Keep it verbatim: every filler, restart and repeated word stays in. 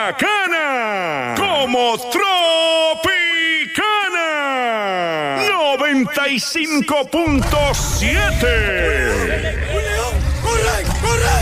bacana como Tropicana noventa y cinco punto siete.